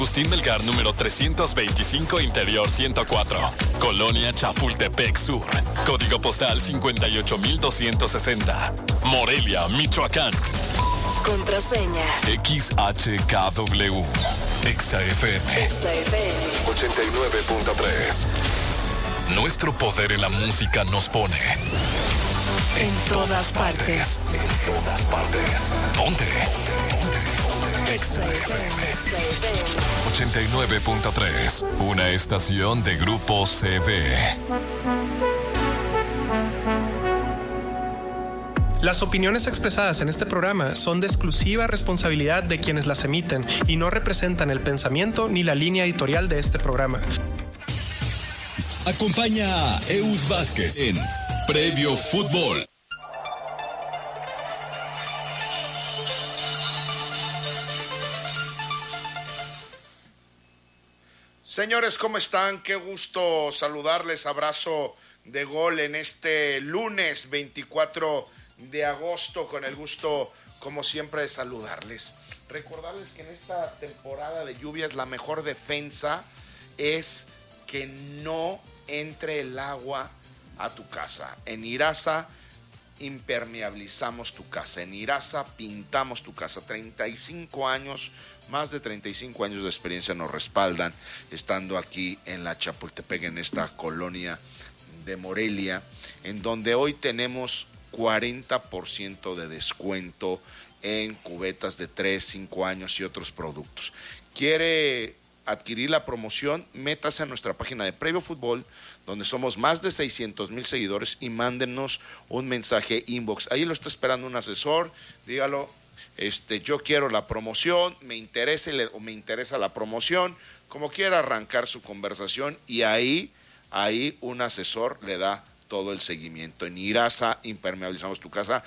Agustín Melgar, número 325, Interior 104. Colonia Chapultepec Sur. Código postal 58260. Morelia, Michoacán. Contraseña XHKW. XFM 89.3. Nuestro poder en la música nos pone en todas partes. En todas partes. Ponte. XFM 89.3. Una estación de Grupo CV. Las opiniones expresadas en este programa son de exclusiva responsabilidad de quienes las emiten y no representan el pensamiento ni la línea editorial de este programa. Acompaña a Eus Vázquez en Previo Fútbol. Señores, ¿cómo están? Qué gusto saludarles. Abrazo de gol en este lunes 24 de agosto, con el gusto, como siempre, de saludarles. Recordarles que en esta temporada de lluvias la mejor defensa es que no entre el agua a tu casa. En Irasa impermeabilizamos tu casa. En Irasa pintamos tu casa. 35 años, más de 35 años de experiencia nos respaldan, estando aquí en la Chapultepec, en esta colonia de Morelia, en donde hoy tenemos 40% de descuento en cubetas de 3, 5 años y otros productos. ¿Quiere adquirir la promoción? Métase a nuestra página de Previo Fútbol, donde somos más de 600,000 seguidores, y mándenos un mensaje inbox. Ahí lo está esperando un asesor. Dígalo, yo quiero la promoción, me interesa la promoción, como quiera arrancar su conversación, y ahí un asesor le da todo el seguimiento. En Irasa impermeabilizamos tu casa,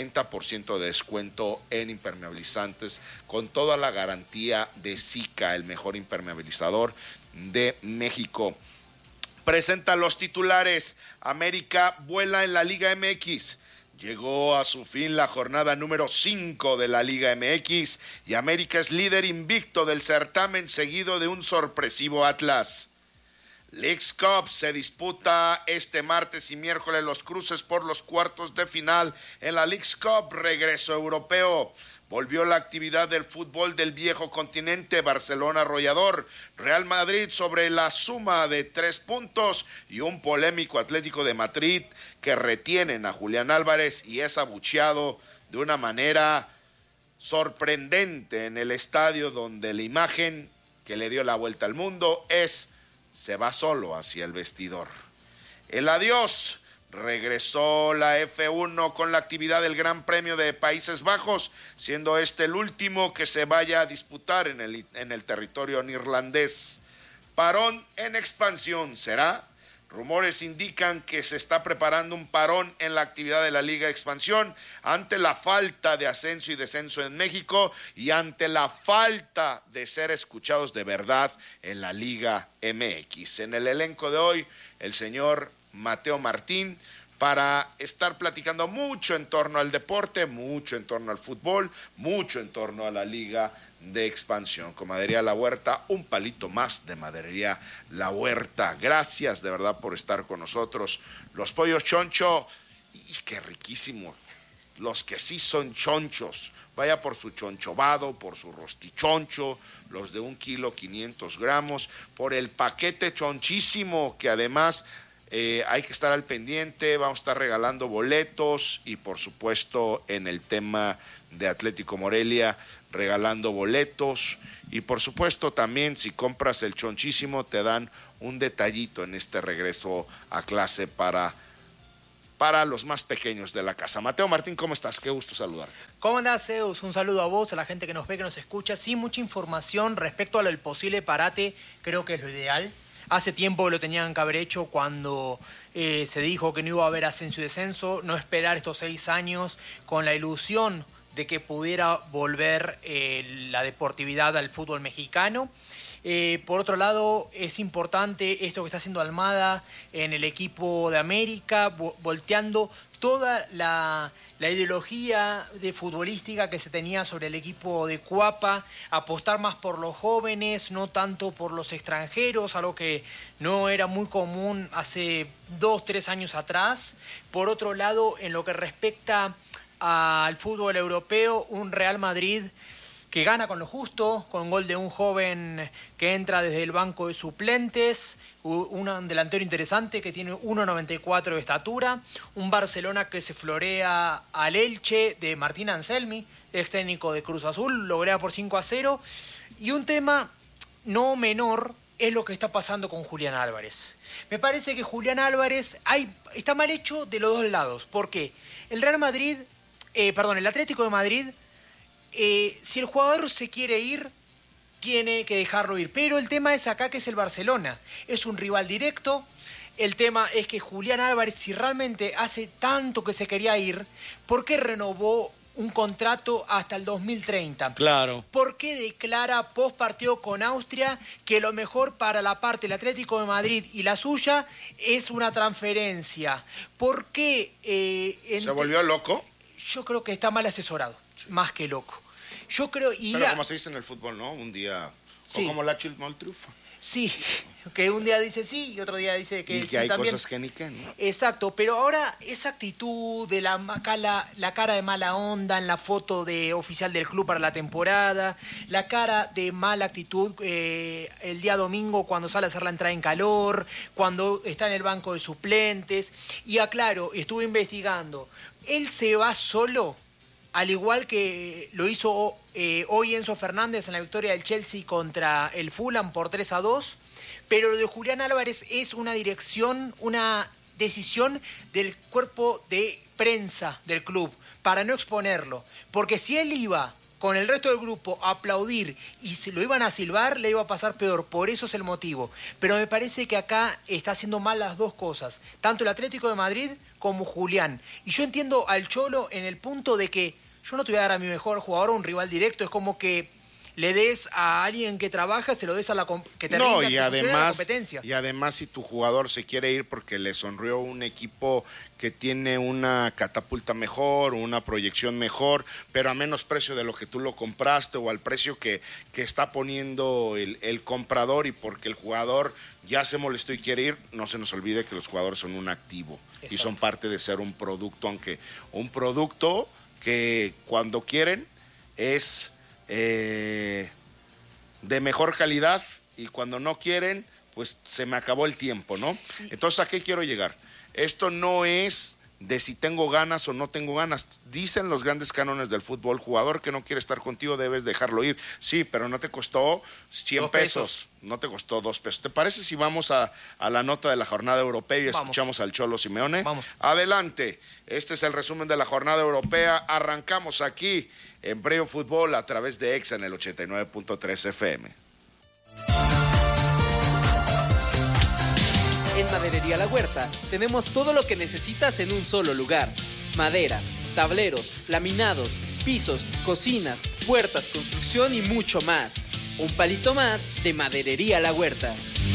40% de descuento en impermeabilizantes, con toda la garantía de Sika, el mejor impermeabilizador de México. Presenta los titulares. América vuela en la Liga MX. Llegó a su fin la jornada número 5 de la Liga MX y América es líder invicto del certamen, seguido de un sorpresivo Atlas. Leagues Cup se disputa este martes y miércoles los cruces por los cuartos de final en la Leagues Cup. Regreso europeo. Volvió la actividad del fútbol del viejo continente. Barcelona arrollador, Real Madrid sobre la suma de 3 puntos y un polémico Atlético de Madrid que retienen a Julián Álvarez y es abucheado de una manera sorprendente en el estadio, donde la imagen que le dio la vuelta al mundo se va solo hacia el vestidor. El adiós. Regresó la F1 con la actividad del Gran Premio de Países Bajos, siendo este el último que se vaya a disputar en el territorio neerlandés. Parón en expansión, ¿será? Rumores indican que se está preparando un parón en la actividad de la Liga de Expansión ante la falta de ascenso y descenso en México y ante la falta de ser escuchados de verdad en la Liga MX. En el elenco de hoy, el señor Mateo Martín, para estar platicando mucho en torno al deporte, mucho en torno al fútbol, mucho en torno a la Liga de Expansión. Con Maderería La Huerta, un palito más de Maderería La Huerta. Gracias de verdad por estar con nosotros. Los pollos choncho, y qué riquísimo. Los que sí son chonchos, vaya por su chonchovado, por su rostichoncho, los de 1 kilo 500 gramos, por el paquete chonchísimo, que además hay que estar al pendiente. Vamos a estar regalando boletos y por supuesto en el tema de Atlético Morelia regalando boletos, y por supuesto también si compras el chonchísimo te dan un detallito en este regreso a clase para los más pequeños de la casa. Mateo Martín, ¿cómo estás? Qué gusto saludarte. ¿Cómo andás, Zeus? Un saludo a vos, a la gente que nos ve, que nos escucha. Sí, mucha información respecto al posible parate, creo que es lo ideal. Hace tiempo lo tenían que haber hecho cuando se dijo que no iba a haber ascenso y descenso, no esperar estos 6 años con la ilusión de que pudiera volver la deportividad al fútbol mexicano. Por otro lado, es importante esto que está haciendo Almada en el equipo de América, volteando toda la la ideología de futbolística que se tenía sobre el equipo de Cuapa, apostar más por los jóvenes, no tanto por los extranjeros, algo que no era muy común hace 2-3 años atrás. Por otro lado, en lo que respecta al fútbol europeo, un Real Madrid que gana con lo justo, con gol de un joven que entra desde el banco de suplentes, un delantero interesante que tiene 1,94 de estatura, un Barcelona que se florea al Elche de Martín Anselmi, ex técnico de Cruz Azul, lo goleada por 5-0, y un tema no menor es lo que está pasando con Julián Álvarez. Me parece que Julián Álvarez está mal hecho de los dos lados, porque el el Atlético de Madrid, si el jugador se quiere ir, tiene que dejarlo ir. Pero el tema es acá que es el Barcelona. Es un rival directo. El tema es que Julián Álvarez, si realmente hace tanto que se quería ir, ¿por qué renovó un contrato hasta el 2030? Claro. ¿Por qué declara post partido con Austria que lo mejor para la parte del Atlético de Madrid y la suya es una transferencia? ¿Por qué? ¿Se volvió loco? Yo creo que está mal asesorado, más que loco. Yo creo... Pero como se dice en el fútbol, ¿no? Un día... Sí. O como la Chilmoltrufa. Sí, que un día dice sí y otro día dice que y que sí hay también. Cosas que ni que, ¿no? Exacto, pero ahora esa actitud de la cara de mala onda en la foto de oficial del club para la temporada, la cara de mala actitud el día domingo cuando sale a hacer la entrada en calor, cuando está en el banco de suplentes. Y aclaro, estuve investigando, él se va solo, al igual que lo hizo hoy Enzo Fernández en la victoria del Chelsea contra el Fulham por 3-2, pero lo de Julián Álvarez es una decisión del cuerpo de prensa del club, para no exponerlo, porque si él iba con el resto del grupo a aplaudir y si lo iban a silbar, le iba a pasar peor, por eso es el motivo. Pero me parece que acá está haciendo mal las dos cosas, tanto el Atlético de Madrid como Julián. Y yo entiendo al Cholo en el punto de que yo no te voy a dar a mi mejor jugador a un rival directo, es como que le des a alguien que trabaja, se lo des a la que te no, rinda, y la además, competencia. y además si tu jugador se quiere ir porque le sonrió un equipo que tiene una catapulta mejor, una proyección mejor, pero a menos precio de lo que tú lo compraste o al precio que está poniendo el comprador, y porque el jugador ya se molestó y quiere ir, no se nos olvide que los jugadores son un activo. Exacto. Y son parte de ser un producto, aunque un producto que cuando quieren es de mejor calidad, y cuando no quieren, pues se me acabó el tiempo, ¿no? Entonces, ¿a qué quiero llegar? Esto no es de si tengo ganas o no tengo ganas. Dicen los grandes cánones del fútbol, jugador que no quiere estar contigo debes dejarlo ir. Sí, pero no te costó 100 pesos, no te costó 2 pesos. ¿Te parece si vamos a la nota de la jornada europea y escuchamos al Cholo Simeone? Vamos. Adelante, este es el resumen de la jornada europea. Arrancamos aquí en Previo Fútbol a través de EXA en el 89.3 FM. En Maderería La Huerta tenemos todo lo que necesitas en un solo lugar. Maderas, tableros, laminados, pisos, cocinas, puertas, construcción y mucho más. Un palito más de Maderería La Huerta.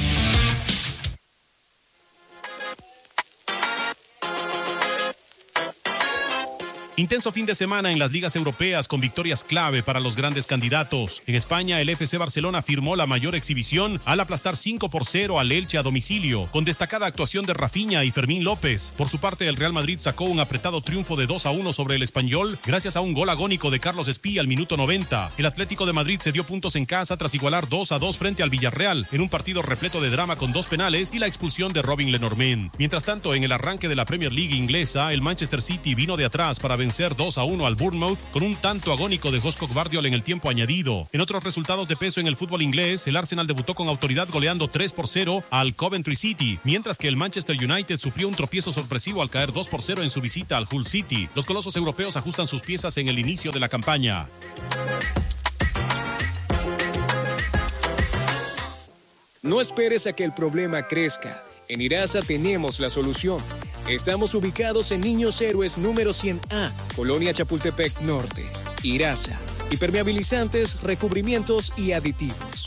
Intenso fin de semana en las ligas europeas con victorias clave para los grandes candidatos. En España, el FC Barcelona firmó la mayor exhibición al aplastar 5-0 al Elche a domicilio, con destacada actuación de Rafinha y Fermín López. Por su parte, el Real Madrid sacó un apretado triunfo de 2-1 sobre el Español, gracias a un gol agónico de Carlos Espí al minuto 90. El Atlético de Madrid se dio puntos en casa tras igualar 2-2 frente al Villarreal, en un partido repleto de drama con 2 penales y la expulsión de Robin Lenormand. Mientras tanto, en el arranque de la Premier League inglesa, el Manchester City vino de atrás para vencer 2-1 al Bournemouth con un tanto agónico de Josko Gvardiol en el tiempo añadido. En otros resultados de peso en el fútbol inglés, el Arsenal debutó con autoridad goleando 3-0 al Coventry City, mientras que el Manchester United sufrió un tropiezo sorpresivo al caer 2-0 en su visita al Hull City. Los colosos europeos ajustan sus piezas en el inicio de la campaña. No esperes a que el problema crezca. En Irasa tenemos la solución. Estamos ubicados en Niños Héroes número 100A, Colonia Chapultepec Norte. Irasa, impermeabilizantes, recubrimientos y aditivos.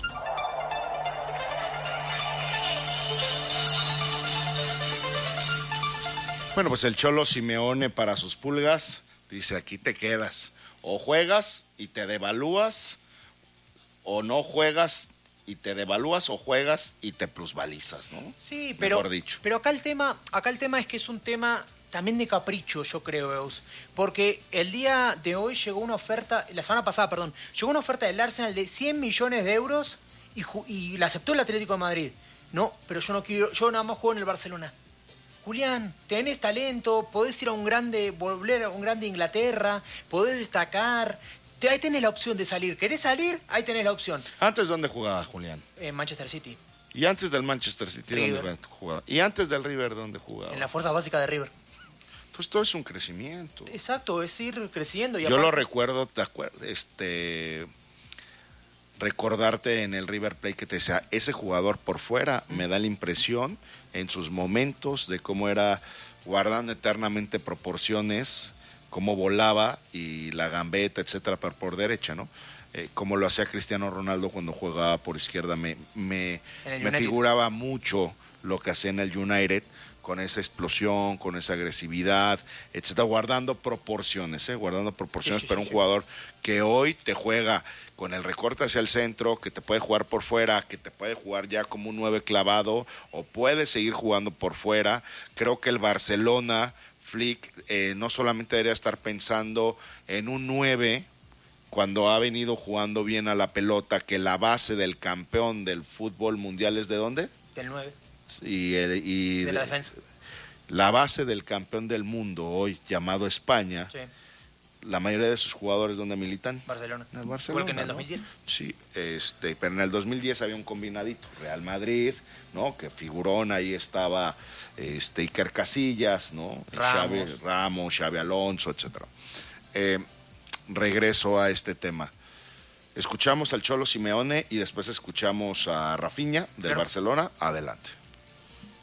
Bueno, pues el Cholo Simeone para sus pulgas Dice, aquí te quedas. O juegas y te devalúas, o no juegas y te devalúas, o juegas y te plusvalizas, ¿no? Sí, pero, mejor dicho. Pero acá el tema es que es un tema también de capricho, yo creo, Eus. Porque el día de hoy llegó una oferta, la semana pasada, perdón, llegó una oferta del Arsenal de 100 millones de euros y la aceptó el Atlético de Madrid. No, pero yo no quiero, yo nada más juego en el Barcelona. Julián, tenés talento, podés ir a volver a un grande Inglaterra, podés destacar. Ahí tenés la opción de salir. ¿Querés salir? Ahí tenés la opción. ¿Antes dónde jugaba, Julián? En Manchester City. ¿Y antes del Manchester City River. dónde jugaba? ¿Y antes del River dónde jugaba? En la fuerza básica de River. Pues todo es un crecimiento. Exacto, es ir creciendo. Yo lo recuerdo, ¿te acuerdas? Recordarte en el River Plate que te decía, ese jugador por fuera me da la impresión en sus momentos de cómo era guardando eternamente proporciones, cómo volaba y la gambeta, etcétera, por derecha, ¿no? Como lo hacía Cristiano Ronaldo cuando jugaba por izquierda, me figuraba mucho lo que hacía en el United, con esa explosión, con esa agresividad, etcétera, guardando proporciones, sí, pero un jugador que hoy te juega con el recorte hacia el centro, que te puede jugar por fuera, que te puede jugar ya como un 9 clavado, o puede seguir jugando por fuera. Creo que el Barcelona, Flick, no solamente debería estar pensando en un 9, cuando ha venido jugando bien a la pelota, que la base del campeón del fútbol mundial es ¿de dónde? Del 9. Y de la defensa. La base del campeón del mundo hoy, llamado España, Sí. la mayoría de sus jugadores, ¿dónde militan? Barcelona. En el Barcelona. Igual que en el ¿no? 2010. Sí, pero en el 2010 había un combinadito, Real Madrid, ¿no? Que figurón, ahí estaba Iker Casillas, ¿no? Ramos, Xavi Alonso, etcétera. Regreso a este tema. Escuchamos al Cholo Simeone y después escuchamos a Rafinha del Barcelona. Adelante.